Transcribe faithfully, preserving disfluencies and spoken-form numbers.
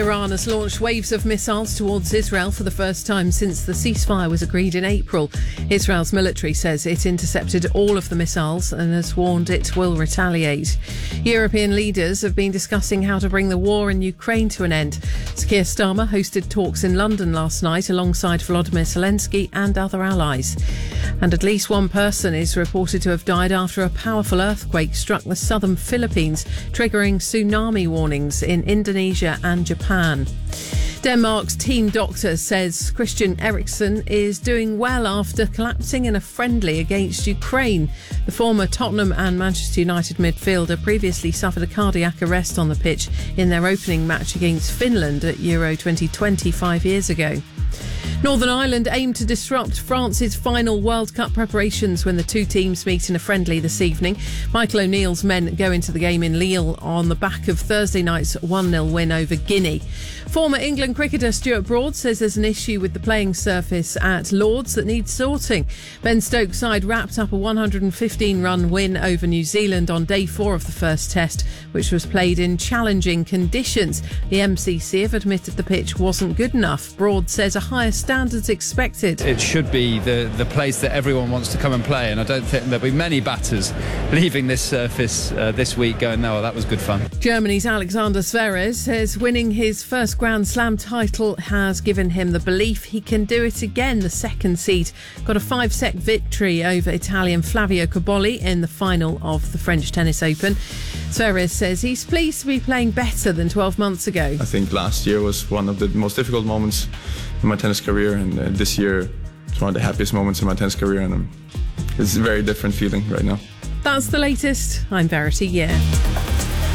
Iran has launched waves of missiles towards Israel for the first time since the ceasefire was agreed in April. Israel's military says it intercepted all of the missiles and has warned it will retaliate. European leaders have been discussing how to bring the war in Ukraine to an end. Keir Starmer hosted talks in London last night alongside Volodymyr Zelensky and other allies. And at least one person is reported to have died after a powerful earthquake struck the southern Philippines, triggering tsunami warnings in Indonesia and Japan. Denmark's team doctor says Christian Eriksen is doing well after collapsing in a friendly against Ukraine. The former Tottenham and Manchester United midfielder previously suffered a cardiac arrest on the pitch in their opening match against Finland at Euro twenty twenty five years ago. Northern Ireland aim to disrupt France's final World Cup preparations when the two teams meet in a friendly this evening. Michael O'Neill's men go into the game in Lille on the back of Thursday night's one nil win over Guinea. Former England cricketer Stuart Broad says there's an issue with the playing surface at Lords that needs sorting. Ben Stokes' side wrapped up a one hundred fifteen run win over New Zealand on day four of the first test, which was played in challenging conditions. The M C C have admitted the pitch wasn't good enough. Broad says a higher standards expected. It should be the, the place that everyone wants to come and play, and I don't think there'll be many batters leaving this surface uh, this week going, no, well, that was good fun. Germany's Alexander Zverev says winning his first Grand Slam title has given him the belief he can do it again. The second seed got a five-set victory over Italian Flavio Cobolli in the final of the French Tennis Open. Zverev says he's pleased to be playing better than twelve months ago. I think last year was one of the most difficult moments in my tennis career, and uh, this year it's one of the happiest moments in my tennis career, and um, it's a very different feeling right now. That's the latest. I'm Verity Year.